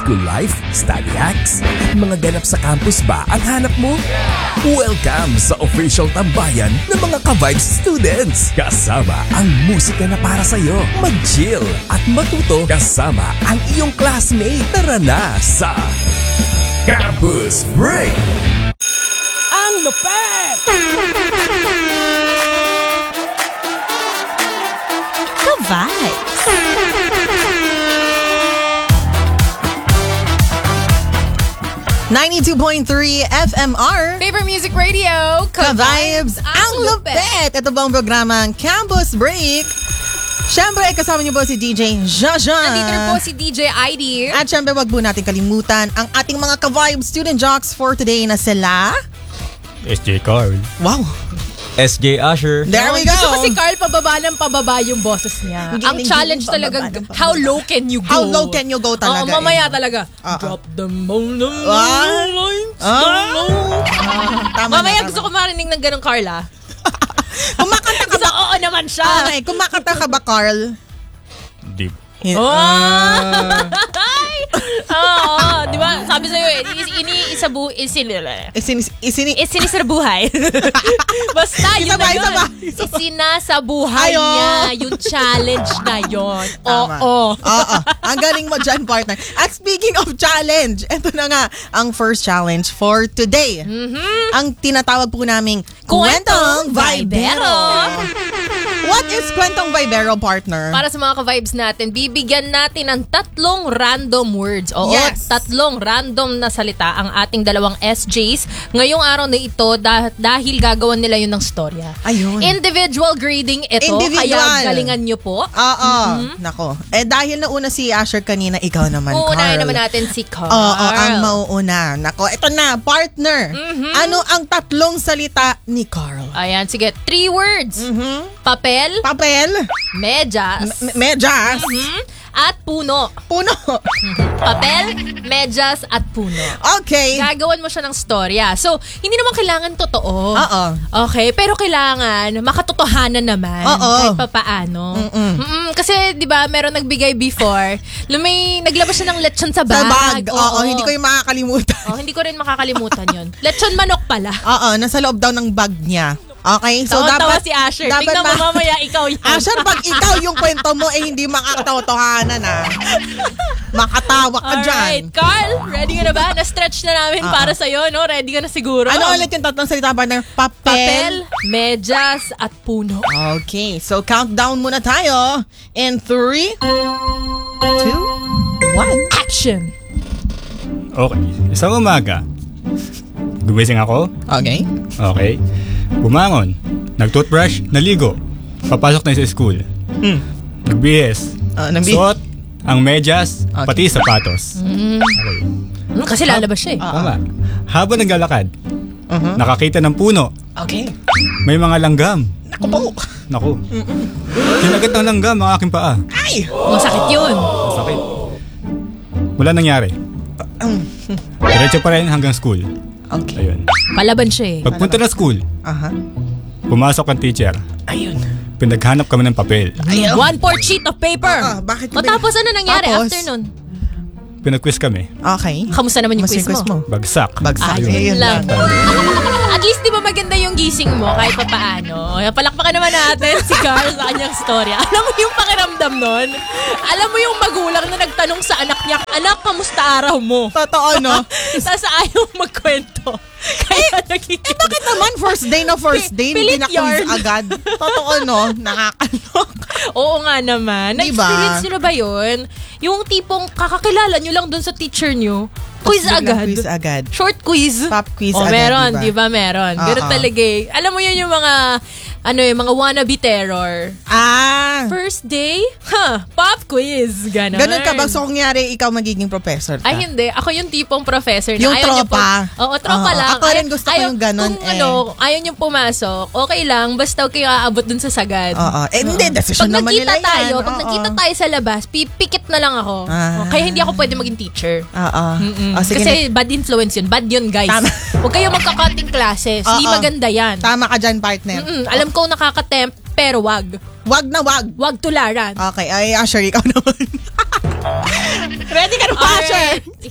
school life, study hacks, at mga ganap sa campus ba ang hanap mo? Welcome sa official tambayan ng mga ka-Vibes students. Kasama ang musika na para sa'yo. Mag-chill at matuto kasama ang iyong classmate. Tara na sa Campus Break! Ang lupet! Ka-Vibes! 92.3 FMR Favorite Music Radio, Ka-Vibes ang lupet! Ito ba ang programang Campus Break? Siyempre, kasama niyo po si DJ Jaja. Nandito rin po si DJ ID. At siyempre, wag po natin kalimutan ang ating mga Ka-Vibes student jocks for today na sila... SJ Carl. Wow! SJ Asher. There we go! Gusto ko si Carl pababa ng pababa yung boses niya. Ang challenge talaga, how low can you go? How low can you go talaga? Mamaya talaga. Drop the moon, the lines, Tama mamaya na, gusto ko marinig ng ganun, Carl, ah. Kumakanta ka ba? Oo naman siya. Okay, kumakanta ka ba, Carl? Di. Oo, di ba? Sabi sa'yo eh, isinisabuhay. Basta, yun na yun. Isinasabuhay niya yung challenge na yun. Oo. Ang galing mo dyan, partner. At speaking of challenge, eto na nga ang first challenge for today. Ang tinatawag po naming Kwentong Vibero. What is Kwentong Vibero, partner? Para sa mga ka-vibes natin, bibigyan natin ng 3 random words. Oo, Yes. 3 random na salita ang ating dalawang SJs ngayong araw na ito dahil gagawan nila yun ng storya. Ayun. Individual grading ito, Individual. kaya galingan nyo po. Oo. Nako. Dahil nauna si Asher kanina, ikaw naman, Carl. Uunahin naman natin si Carl. Oo, ang mauuna. Nako, ito na, partner. Ano ang 3 salita ni Carl? Ayan, sige. 3 words. Papel, medyas, Medyas. at puno. Puno. Papel, medyas, at puno. Okay. Gagawan mo siya ng storya. So, hindi naman kailangan totoo. Oo. Okay, pero kailangan makatotohanan naman. Oo. Kahit papaano. Kasi, di ba, meron nagbigay before. Naglabas siya ng lechon sa bag. Sa bag. Oo, hindi ko yung makakalimutan. Hindi ko rin makakalimutan yun. Lechon manok pala. Oo, nasa loob daw ng bag niya. Okay, so Tawa-tawa dapat si Asher. dapat Tingnan mo mamaya ikaw yan. Asher, pag ikaw yung kwento mo hindi makatotohanan makatawa ka Alright, dyan. Carl, ready ka na ba? Na-stretch na namin para sa'yo, no? Ready ka na siguro? Ano ulit yung 3 salita, partner? Papel, medyas, at puno. Okay, so countdown muna tayo. In 3, 2, 1. Action! Okay. Isang umaga. Gumising ako. Okay. Okay. Bumangon. Nag-toothbrush. Naligo. Papasok na sa school. Nagbihis. Suot ang medyas, pati sapatos. Okay. Kasi lalabas siya eh. Tama. Habang naglalakad, nakakita ng puno. Okay. May mga langgam. Naku po. Naku. Kinagat ng langgam ang aking paa. Ay! Masakit yun. Sakit. Wala nangyari. Diretso pa rin hanggang school. Okay. Ayun. Palaban siya eh. Pagpunta na school, pumasok ang teacher. Ayun. Pinaghanap kami ng papel. 1/4 sheet of paper. Bakit? O tapos ano nangyari Tapos? after nun? Pinag-quiz kami. Okay. Kamusta naman yung Kamusta quiz mo? Bagsak. Bagsak. Ayun lang. Tama. At least di ba maganda yung gising mo kahit pa paano. Palakpakan naman natin si Carl sa kanyang storya. Alam mo yung pakiramdam nun? Alam mo yung magulang na nagtanong sa anak niya, "Anak, kamusta araw mo?" Totoo, no? Tapos ayaw magkwento. Kaya nagiging... Bakit naman first day na first day, hindi Pilit na quiz yarn. agad? Totoo, no? Nakakalok. Oo nga naman. Diba? Na-experience nyo na ba yun? Yung tipong kakakilala nyo lang dun sa teacher nyo, quiz Tapos biglang agad. Quiz agad. Short quiz. Pop quiz agad, meron, diba? Meron. Ganun talaga eh. Alam mo yun yung mga, mga wannabe terror. First day, pop quiz. Ganon. Ganun ka ba? So, kung nyari, ikaw magiging professor ka? Ay, hindi. Ako yung tipong professor na Yung ayaw niyo tropa? Oo, tropa lang. Ako rin gusto ko yung ganun Kung ayaw niyong pumasok, okay lang. Basta kayo aabot dun sa sagad. Hindi, decision Pag naman nagkita nila yan. pag nagkita tayo sa labas, pipikit na lang ako. Kaya hindi ako pwede maging teacher. Sige, Kasi bad influence yun. Bad yun, guys. Tama. Huwag kayong magka-cutting classes. Hindi maganda yan. Tama ka dyan, partner. Alam ko nakaka-tempt, pero wag. Wag na wag. Wag tularan. Okay, ay Asher, ikaw naman. Ready ka na ba, Asher?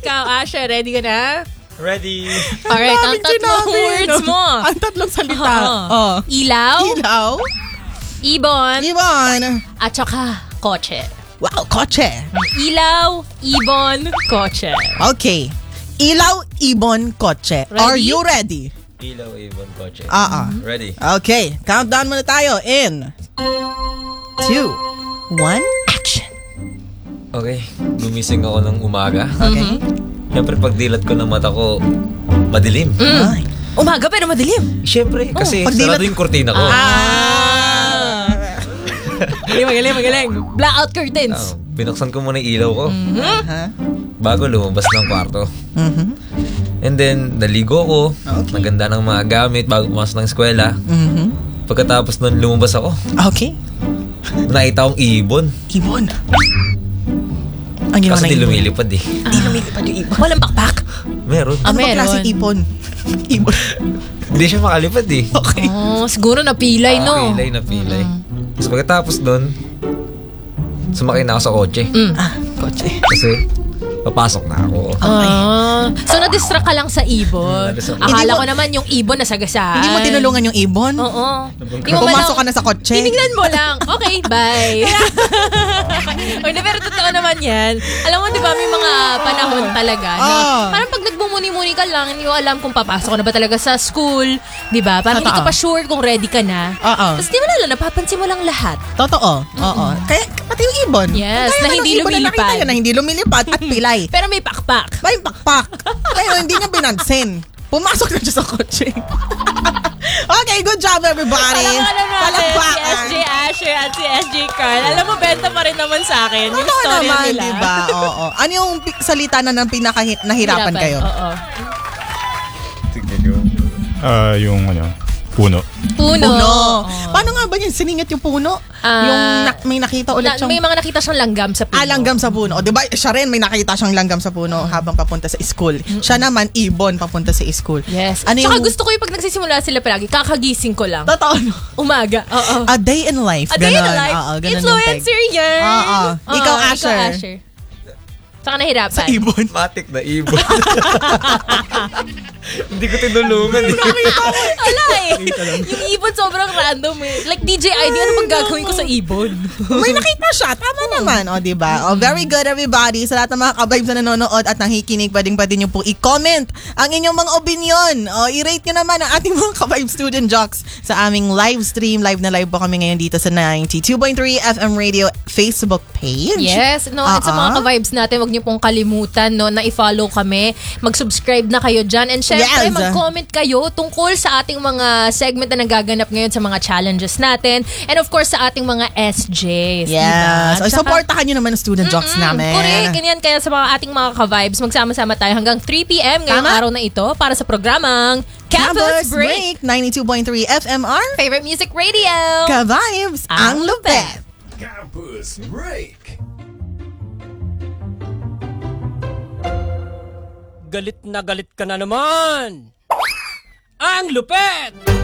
ikaw, Asher, ready ka na? Ready? Alright, ang Daming tatlong sinabi, words no? mo. Ang tatlong salita. Oo. Oh. Ilaw, Ilaw. ibon, Ibon. at saka kotse. Wow, kotse. Ilaw, ibon, kotse. Okay. Ilaw, ibon, kotse. Ready? Are you ready? Ilaw, ibon, kotse. Ready? Okay. Countdown muna tayo. In 2, 1, action. Okay, gumising ako ng umaga. Okay. Siyempre, pagdilat ko ng mata ko, madilim. Ay. Umaga pero madilim. Siyempre, kasi pagdilat- sarado yung kortina ko. Magaling. Blackout curtains. Binuksan ko muna yung ilaw ko Aha. bago lumabas ng kwarto. Mhm. And then, naligo ko. Okay. Naganda ng mga gamit bago pumasok ng eskwela. Mhm. Pagkatapos nun, lumabas ako. Okay. Nakita kong ibon. Ibon. Ang ginawa Kaso ng di ibon. lumilipad eh. Di lumilipad yung ibon. Walang backpack. Meron. Ano ba meron. klaseng ibon? Ibon. Hindi siya makalipad eh. Okay. Oh, siguro napilay, no? Napilay. Tapos pagkatapos nun, sumakay na ako sa kotse. Kotse. Kasi, papasok na ako. So, na-distract ka lang sa ibon. Na-distract. Akala Hindi mo- ko naman yung ibon na sagasaan. Hindi mo tinulungan yung ibon? Oo. Hindi mo Pumasok ka malang- na sa kotse? Tinignan mo lang. Okay, bye. O, hindi, pero totoo naman yan. Alam mo, di ba, may mga panahon talaga na parang pag nagbumuni-muni ka lang, hindi mo alam kung papasok ka na ba talaga sa school. Di ba? Parang hindi ka Totoo. pa sure kung ready ka na. Oo. Tapos di mo na lang, napapansin mo lang lahat. Totoo. Oo. Kaya pati yung ibon. Yes, Kaya na ng hindi ibon na lumilipad. nakita niya na hindi lumilipad at pilay. Pero may pakpak. May pakpak. Pero hindi niya pinansin. Pumasok na siya sa kotse. Okay, good job everybody. Palakpakan natin si Palakpakan. SJ Asher at si SJ Carl. Alam mo, benta pa rin naman sa akin yung Totoo story naman, nila. diba? Oo. Ano yung salita na ng pinaka-nahirapan kayo? Oo. Tignan nyo. Yung puno. Puno. Oo. Paano nga ba yung siningit yung puno? May nakita ulit siyang... May mga nakita siyang langgam sa puno. langgam sa puno. O, diba? Siya rin may nakita siyang langgam sa puno habang papunta sa school. Siya naman, ibon papunta sa school. Yes. Ano Tsaka yung... gusto ko yung pag nagsisimula sila palagi, kakagising ko lang. Totoo, no? Umaga. Oo. A day in life. A day in Ganon. a life. Oo, ganon yung Influencer yan. Oo. Ikaw, Oo, Asher. Saka nahirapan. Sa ibon. Matik na ibon. Hindi ko tinulungan eh. Wala eh. Yung ibon sobrang random eh. Like DJ ID, ano bang gagawin ko sa ibon? May nakita siya. Tama naman. O, diba? O, very good, everybody. Sa lahat ng mga ka-vibes na nanonood at nakikinig, pwede nyo po i-comment ang inyong mga opinion. O, i-rate nyo naman ang ating mga ka-vibe student jocks sa aming live stream. Live na live po kami ngayon dito sa 92.3 FM Radio Facebook page. Yes, no, at sa mga ka-vibes natin, wag niyo pong kalimutan no, na i-follow kami. Mag-subscribe na kayo dyan. And syempre, Yes. mag-comment kayo tungkol sa ating mga segment na nagaganap ngayon sa mga challenges natin. And of course, sa ating mga SJs. Yes. Diba? O, supportahan nyo naman ang student jocks namin. Correct. Ganyan kaya sa mga ating mga ka-vibes, magsama-sama tayo hanggang 3 p.m. ngayong Tama. araw na ito para sa programang Campus Break. 92.3 FMR. Favorite Music Radio. Ka-vibes. Ang lupet. Campus Break. Galit na galit ka na naman! Ang lupet!